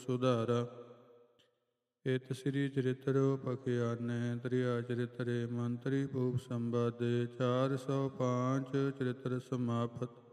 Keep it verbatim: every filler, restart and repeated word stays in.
ਸੁਧਾਰਾ। ਇਤ ਸ੍ਰੀ ਚਰਿਤ੍ਰ ਪਖਿਆਨੈ ਤ੍ਰਿਆ ਚਰਿਤਰੇ ਮੰਤਰੀ ਭੂਪ ਸੰਵਾਦੇ ਚਾਰ ਸੌ ਪਾਂਚ ਚਰਿਤ੍ਰ ਸਮਾਪਤ।